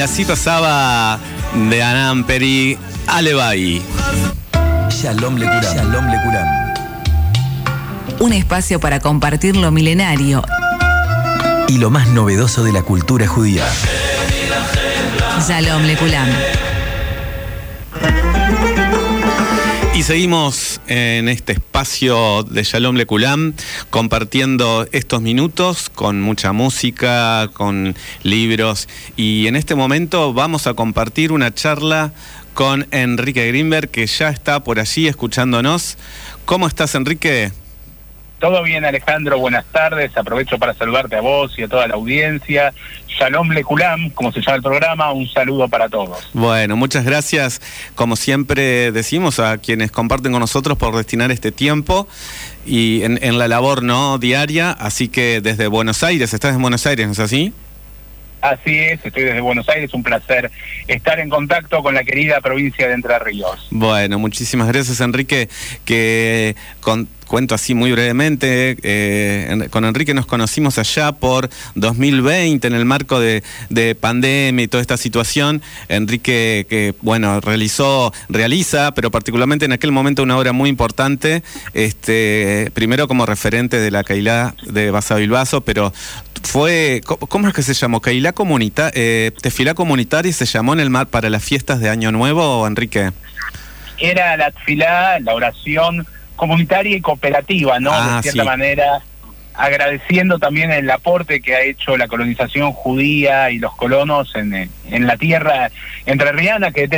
así pasaba de Anam Peri Alebai. Shalom Lekuram. Shalom Lekuram. Un espacio para compartir lo milenario Y lo más novedoso de la cultura judía. Shalom Lekulam. Y seguimos en este espacio de Shalom Lekulam, compartiendo estos minutos con mucha música, con libros. Y en este momento vamos a compartir una charla con Enrique Greenberg, que ya está por allí escuchándonos. ¿Cómo estás, Enrique? Todo bien, Alejandro, buenas tardes. Aprovecho para saludarte a vos y a toda la audiencia. Shalom Lekulam, como se llama el programa, un saludo para todos. Bueno, muchas gracias, como siempre decimos, a quienes comparten con nosotros por destinar este tiempo y en la labor no diaria. Así que desde Buenos Aires, estás en Buenos Aires, ¿no es así? Así es, estoy desde Buenos Aires, un placer estar en contacto con la querida provincia de Entre Ríos. Bueno, muchísimas gracias, Enrique, que cuento así muy brevemente, con Enrique nos conocimos allá por 2020 en el marco de pandemia y toda esta situación. Enrique, que bueno, realiza, pero particularmente en aquel momento una obra muy importante, primero como referente de la Kehilá de Basa Bilbaso, pero fue, ¿cómo es que se llamó? Tefilá comunitaria, se llamó en el mar para las fiestas de Año Nuevo, Enrique. Era la tefilá, la oración comunitaria y cooperativa, ¿no? De cierta manera, agradeciendo también el aporte que ha hecho la colonización judía y los colonos en la tierra entrerriana, que